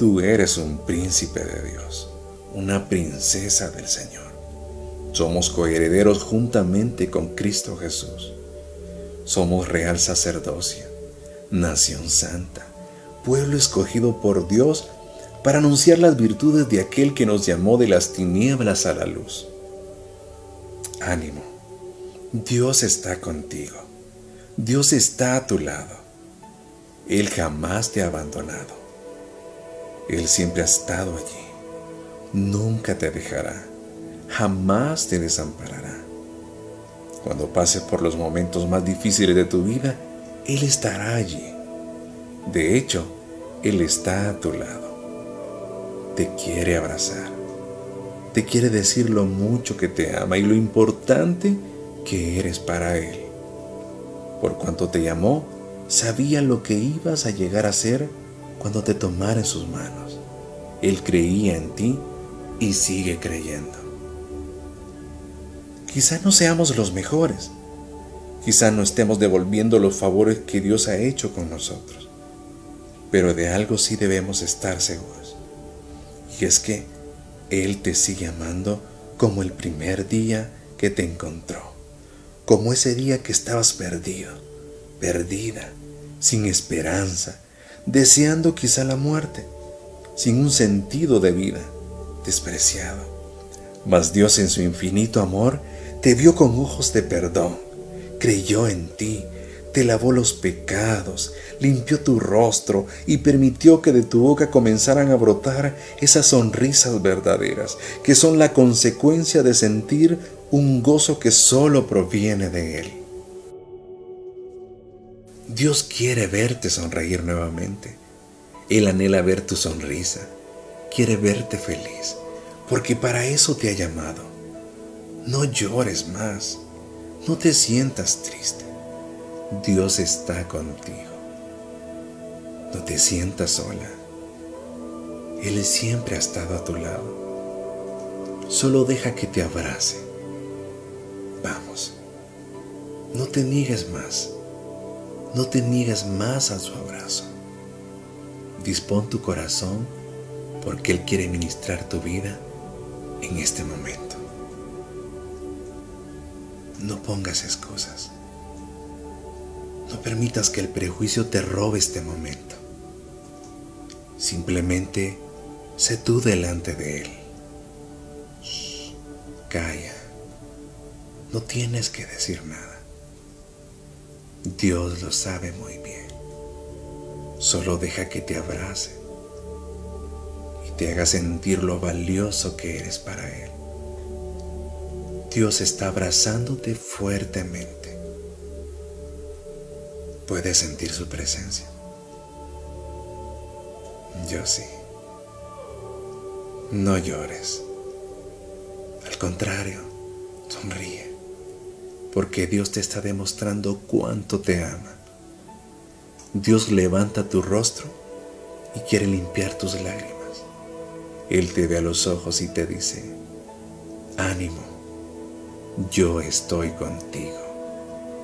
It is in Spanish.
Tú eres un príncipe de Dios, una princesa del Señor. Somos coherederos juntamente con Cristo Jesús. Somos real sacerdocio, nación santa, pueblo escogido por Dios para anunciar las virtudes de aquel que nos llamó de las tinieblas a la luz. Ánimo, Dios está contigo. Dios está a tu lado. Él jamás te ha abandonado. Él siempre ha estado allí. Nunca te dejará. Jamás te desamparará. Cuando pases por los momentos más difíciles de tu vida, Él estará allí. De hecho, Él está a tu lado. Te quiere abrazar. Te quiere decir lo mucho que te ama y lo importante que eres para Él. Por cuanto te llamó, sabía lo que ibas a llegar a ser cuando te tomara en sus manos. Él creía en ti y sigue creyendo. Quizá no seamos los mejores. Quizá no estemos devolviendo los favores que Dios ha hecho con nosotros. Pero de algo sí debemos estar seguros. Y es que Él te sigue amando como el primer día que te encontró. Como ese día que estabas perdido, perdida, sin esperanza, deseando quizá la muerte, sin un sentido de vida, despreciado. Mas Dios en su infinito amor te vio con ojos de perdón, creyó en ti, te lavó los pecados, limpió tu rostro y permitió que de tu boca comenzaran a brotar esas sonrisas verdaderas, que son la consecuencia de sentir un gozo que solo proviene de Él. Dios quiere verte sonreír nuevamente. Él anhela ver tu sonrisa, quiere verte feliz, porque para eso te ha llamado. No llores más, no te sientas triste. Dios está contigo. No te sientas sola. Él siempre ha estado a tu lado. Solo deja que te abrace. Vamos, no te niegues más. No te niegues más a su abrazo. Dispón tu corazón porque Él quiere ministrar tu vida en este momento. No pongas excusas. No permitas que el prejuicio te robe este momento. Simplemente sé tú delante de Él. Shh, calla. No tienes que decir nada. Dios lo sabe muy bien. Solo deja que te abrace y te haga sentir lo valioso que eres para Él. Dios está abrazándote fuertemente. ¿Puedes sentir su presencia? Yo sí. No llores. Al contrario, sonríe, porque Dios te está demostrando cuánto te ama. Dios levanta tu rostro y quiere limpiar tus lágrimas. Él te ve a los ojos y te dice: ánimo, yo estoy contigo.